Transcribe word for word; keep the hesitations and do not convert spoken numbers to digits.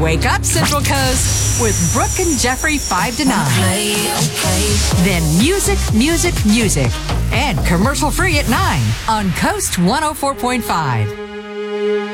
Wake up, Central Coast, with Brooke and Jeffrey five to nine. Play, okay. Then music, music, music. And commercial free at nine on Coast one oh four point five.